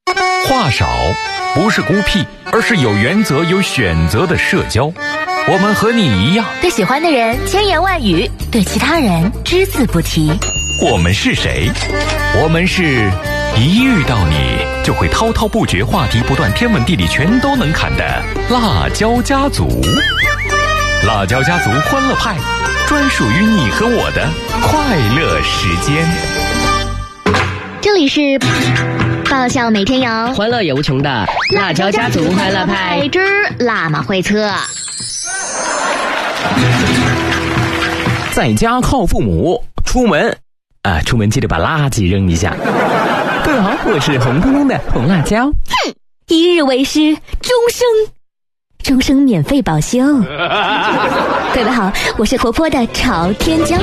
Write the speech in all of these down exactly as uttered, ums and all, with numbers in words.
话少不是孤僻，而是有原则有选择的社交。我们和你一样， 对喜欢的人千言万语，对其他人只字不提。 我们是谁？我们是一遇到你就会滔滔不绝，话题不断，天文地理全都能侃的辣椒家族。辣椒家族欢乐派，专属于你和我的快乐时间。 这里是爆笑每天有， 欢乐也无穷的辣椒家族欢乐派之辣妈会测。 在家靠父母，出门啊，出门记得把垃圾扔一下。各位好，我是红彤彤的红辣椒。 哼，一日为师，终生终生免费保修。各位好，我是活泼的朝天椒。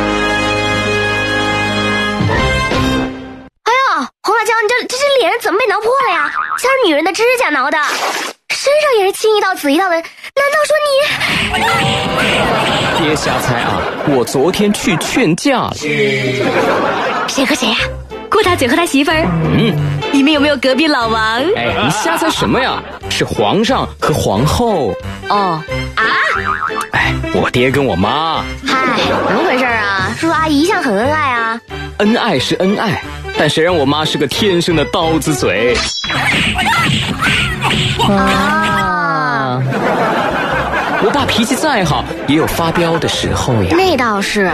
哎呀，红辣椒，你这这这脸怎么被挠破了呀？像是女人的指甲挠的，身上也是青一道紫一道的。难道说你？ 别瞎猜啊！我昨天去劝架了。 谁和谁呀、啊？顾大嘴和他媳妇儿。 嗯， 里面有没有隔壁老王？ 哎，你瞎猜什么呀？是皇上和皇后。 哦啊！ 哎，我爹跟我妈。 嗨，怎么回事啊？叔叔阿姨一向很恩爱啊。 恩爱是恩爱，但谁让我妈是个天生的刀子嘴。啊！我爸脾气再好，也有发飙的时候呀。 那倒是。